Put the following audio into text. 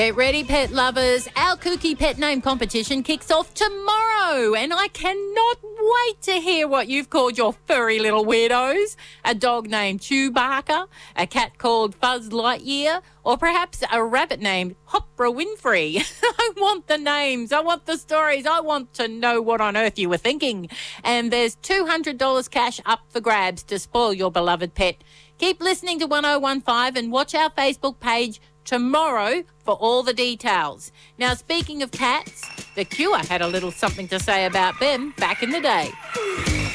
Get ready, pet lovers. Our kooky pet name competition kicks off tomorrow, and I cannot wait to hear what you've called your furry little weirdos. A dog named Chewbacca, a cat called Fuzz Lightyear, or perhaps a rabbit named Oprah Winfrey. I want the names. I want the stories. I want to know what on earth you were thinking. And there's $200 cash up for grabs to spoil your beloved pet. Keep listening to 1015 and watch our Facebook page tomorrow for all the details. Now, speaking of cats, The Cure had a little something to say about them back in the day.